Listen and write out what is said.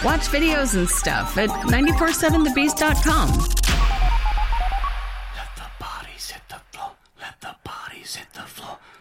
Watch videos and stuff at 247thebeast.com. Let the bodies hit the floor. Let the bodies hit the floor.